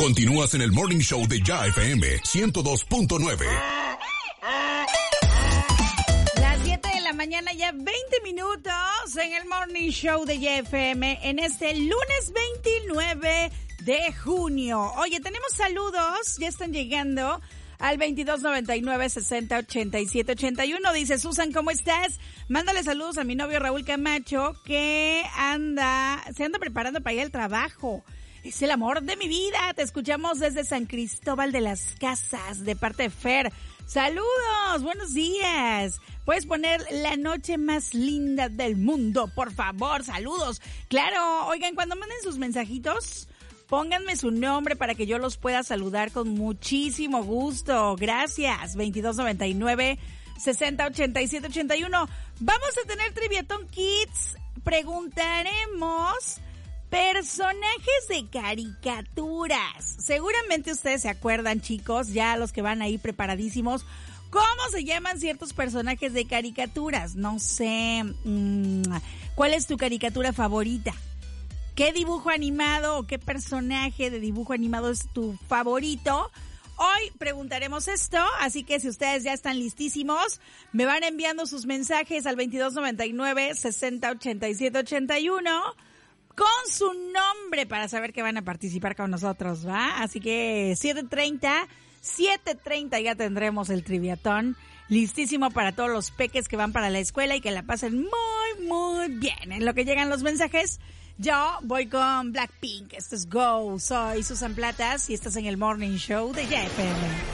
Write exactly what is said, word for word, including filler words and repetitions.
Continúas en el Morning Show de Ya F M ciento dos punto nueve. Las siete de la mañana, ya veinte minutos en el Morning Show de Ya F M en este lunes veintinueve de junio. Oye, tenemos saludos, ya están llegando al veintidós noventa y nueve sesenta ochenta y siete ochenta y uno. Dice Susan, ¿cómo estás? Mándale saludos a mi novio Raúl Camacho, que anda, se anda preparando para ir al trabajo. Es el amor de mi vida. Te escuchamos desde San Cristóbal de las Casas, de parte de Fer. Saludos, buenos días. Puedes poner La Noche Más Linda del Mundo, por favor, saludos. Claro, oigan, cuando manden sus mensajitos, pónganme su nombre para que yo los pueda saludar con muchísimo gusto. Gracias. veintidós noventa y nueve sesenta ochenta y siete ochenta y uno. Vamos a tener Triviatón Kids. Preguntaremos personajes de caricaturas. Seguramente ustedes se acuerdan, chicos, ya los que van ahí preparadísimos, ¿cómo se llaman ciertos personajes de caricaturas? No sé, mmm, ¿cuál es tu caricatura favorita? ¿Qué dibujo animado o qué personaje de dibujo animado es tu favorito? Hoy preguntaremos esto, así que si ustedes ya están listísimos, me van enviando sus mensajes al veintidós noventa y nueve sesenta ochenta y siete ochenta y uno con su nombre para saber que van a participar con nosotros, ¿va? Así que siete treinta, siete treinta ya tendremos el triviatón listísimo para todos los peques que van para la escuela y que la pasen muy, muy bien. En lo que llegan los mensajes, yo voy con Blackpink. Esto es Go. Soy Susan Platas y estás en el Morning Show de Ya F M.